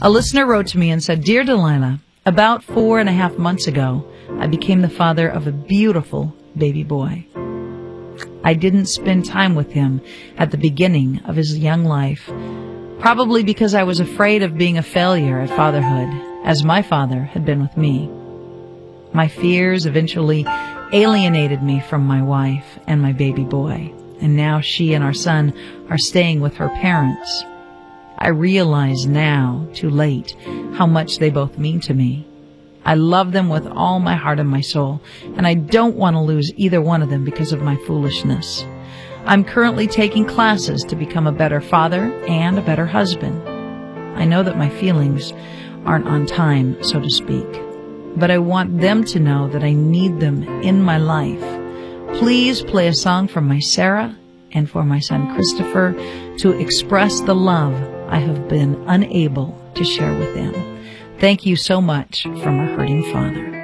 A listener wrote to me and said, "Dear Delilah, about 4.5 months ago, I became the father of a beautiful baby boy. I didn't spend time with him at the beginning of his young life, probably because I was afraid of being a failure at fatherhood, as my father had been with me. My fears eventually alienated me from my wife and my baby boy, and now she and our son are staying with her parents. I realize now, too late, how much they both mean to me. I love them with all my heart and my soul, and I don't want to lose either one of them because of my foolishness. I'm currently taking classes to become a better father and a better husband. I know that my feelings aren't on time, so to speak, but I want them to know that I need them in my life. Please play a song for my Sarah and for my son Christopher to express the love I have been unable to share with them. Thank you so much, from a hurting father."